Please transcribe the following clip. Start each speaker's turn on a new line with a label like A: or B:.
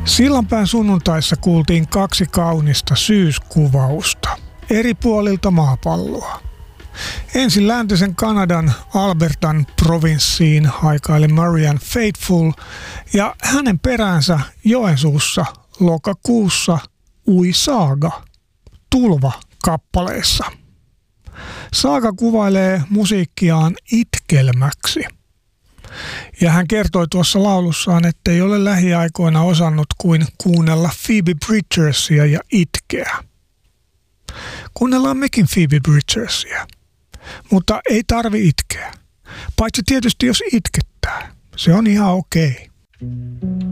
A: Sillanpään sunnuntaissa kuultiin 2 kaunista syyskuvausta eri puolilta maapalloa. Ensin läntisen Kanadan Albertan provinssiin haikaili Marianne Faithfull ja hänen peräänsä Joensuussa lokakuussa ui Saaga Tulva-kappaleessa. Saaga kuvailee musiikkiaan itkelmäksi. Ja hän kertoi tuossa laulussaan, ettei ole lähiaikoina osannut kuin kuunnella Phoebe Bridgersia ja itkeä. Kuunnellaan mekin Phoebe Bridgersia, mutta ei tarvi itkeä. Paitsi tietysti jos itkettää. Se on ihan okei.